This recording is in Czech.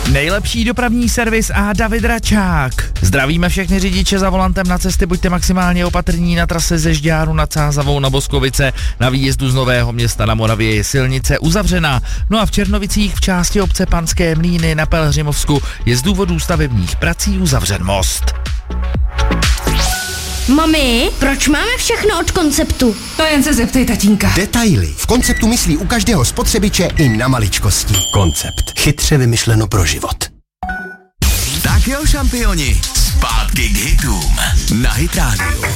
Nejlepší dopravní servis a David Račák. Zdravíme všechny řidiče za volantem na cesty, buďte maximálně opatrní na trase ze Žďáru nad Sázavou na Boskovice. Na výjezdu z Nového Města na Moravě je silnice uzavřená. No a v Černovicích v části obce Panské Mlýny na Pelhřimovsku je z důvodu stavebních prací uzavřen most. Mami, proč máme všechno od Konceptu? To jen se zeptej tatínka. Detaily. V Konceptu myslí u každého spotřebiče i na maličkosti. Koncept. Chytře vymyšleno pro život. Tak jo, šampioni, zpátky k hitům na Hit Radio.